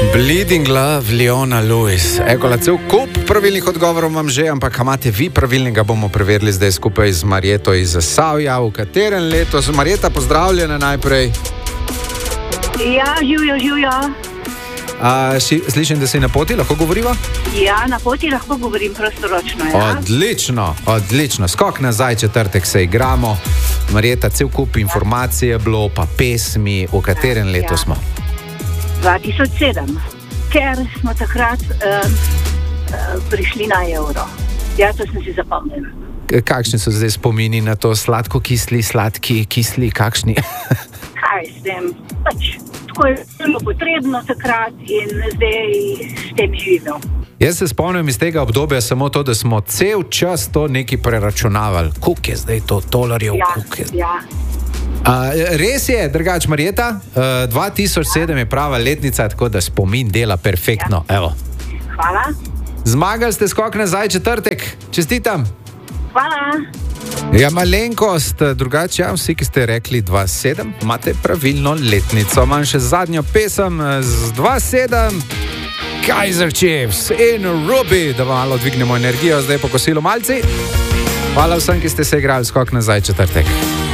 Bleeding Love, Leona Lewis. Egola, cel kup pravilnih odgovorov imam že, ampak imate vi pravilnega, bomo preverili zdaj skupaj z Marjeto iz Zasavja, v katerem letu. Marjeta, pozdravljena najprej. Ja, živijo. Slišim, da si na poti, lahko govoriva? Ja, na poti lahko govorim prostoročno, ja. Odlično. Skok nazaj, četrtek se igramo. Marjeta, cel kup informacij je bilo, pa pesmi, v katerem letu smo? 2007, ker smo takrat prišli na evro. Ja, to sem si zapomnil. Kakšni so zdaj spomini na to? Sladko-kisli, sladki, kisli, kakšni? Kaj s tem? Tako je bilo potrebno takrat in zdaj s tem živim. Jaz se spomnim iz tega obdobja samo to, da smo cel čas to nekaj preračunavali. Koliko je zdaj to dolarjev? Ja. Res je, drugač Marjeta, 2007 je prava letnica, tako da spomin dela perfektno. Ja. Evo. Hvala. Zmagali ste, skok nazaj, četrtek. Čestitam. Hvala. Ja, malenkost, drugače, vsi, ki ste rekli 2-7, imate pravilno letnico. Imam še zadnjo pesem z 2-7, Kaiser Chiefs in Ruby, da vam malo dvignemo energijo, zdaj po kosilu malci. Hvala vsem, ki ste se igrali, skok nazaj, četrtek.